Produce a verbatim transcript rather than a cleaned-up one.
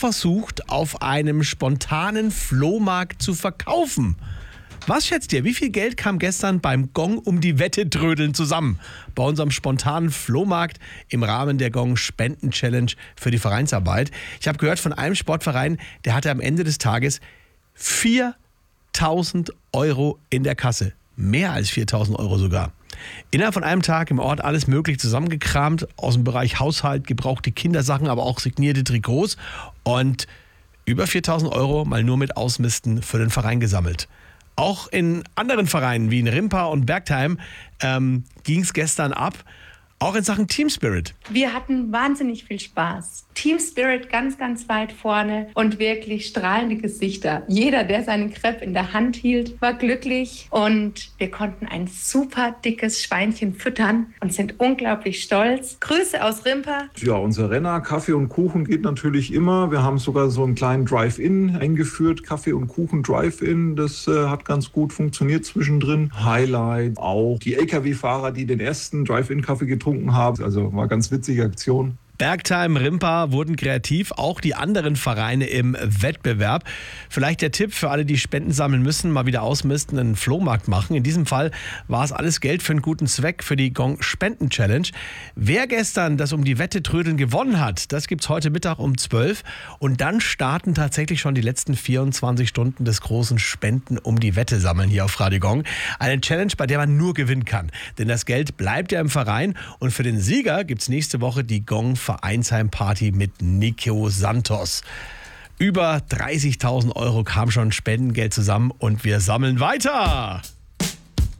versucht, auf einem spontanen Flohmarkt zu verkaufen. Was schätzt ihr, wie viel Geld kam gestern beim Gong um die Wette trödeln zusammen? Bei unserem spontanen Flohmarkt im Rahmen der Gong Spenden Challenge für die Vereinsarbeit. Ich habe gehört von einem Sportverein, der hatte am Ende des Tages viertausend Euro in der Kasse. Mehr als viertausend Euro sogar. Innerhalb von einem Tag im Ort alles möglich zusammengekramt, aus dem Bereich Haushalt, gebrauchte Kindersachen, aber auch signierte Trikots und über viertausend Euro mal nur mit Ausmisten für den Verein gesammelt. Auch in anderen Vereinen wie in Rimpa und Bergtheim ähm, ging es gestern ab, auch in Sachen Team Spirit. Wir hatten wahnsinnig viel Spaß. Team Spirit ganz, ganz weit vorne und wirklich strahlende Gesichter. Jeder, der seinen Crepe in der Hand hielt, war glücklich und wir konnten ein super dickes Schweinchen füttern und sind unglaublich stolz. Grüße aus Rimpa. Ja, unser Renner, Kaffee und Kuchen geht natürlich immer. Wir haben sogar so einen kleinen Drive-In eingeführt, Kaffee und Kuchen Drive-In. Das äh, hat ganz gut funktioniert zwischendrin. Highlight auch die L K W-Fahrer, die den ersten Drive-In-Kaffee getrunken haben. Also war ganz witzige Aktion. Bergtheim, Rimpa wurden kreativ, auch die anderen Vereine im Wettbewerb. Vielleicht der Tipp für alle, die Spenden sammeln müssen, mal wieder ausmisten, einen Flohmarkt machen. In diesem Fall war es alles Geld für einen guten Zweck, für die Gong Spenden Challenge. Wer gestern das um die Wette trödeln gewonnen hat, das gibt's heute Mittag um zwölf. Und dann starten tatsächlich schon die letzten vierundzwanzig Stunden des großen Spenden um die Wette sammeln hier auf Radio Gong. Eine Challenge, bei der man nur gewinnen kann. Denn das Geld bleibt ja im Verein. Und für den Sieger gibt's nächste Woche die Gong Vereinsheimparty mit Nico Santos. Über dreißigtausend Euro kam schon Spendengeld zusammen und wir sammeln weiter.